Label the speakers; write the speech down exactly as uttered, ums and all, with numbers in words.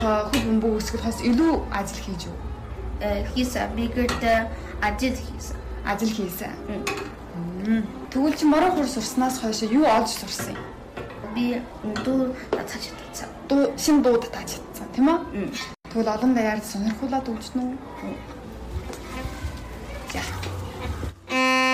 Speaker 1: хөл бөмбөг өсгөх хас илүү ажил хийж юу?
Speaker 2: хийсэн. Би гэрд ажил хийсэн.
Speaker 1: Ажил хийсэн. Тэгвэл чи мараа хур сурснаас хойш юу олж сурсан юм?
Speaker 2: Би дуу татаж чадсан.
Speaker 1: Дуу шин дуу татаж чадсан тийм үү? Тэгвэл олон даяар сонирхуулаад өгч нү?